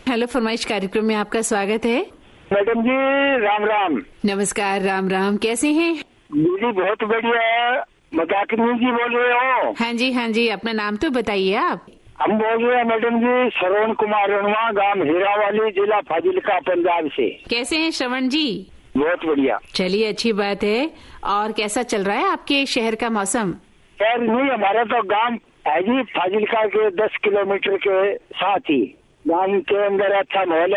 Hello फरमाइश कार्यक्रम में आपका स्वागत है। मैडम जी राम राम। नमस्कार। राम राम, कैसे हैं? दीदी बहुत बढ़िया। मदाकिनी जी बोल रहे हो? हाँ जी, अपना नाम तो बताइए आप। हम बोल रहे हैं मैडम जी श्रवण कुमार रणवा, गांव हीरावाली, जिला फाजिलका, पंजाब से। कैसे हैं श्रवण जी? बहुत बढ़िया। चलिए, अच्छी बात है। और कैसा चल रहा है आपके शहर का मौसम? खैर नहीं, हमारा तो गांव है जी फाजिलका के 10 किलोमीटर के साथ ही। गांव के अंदर अच्छा माहौल है।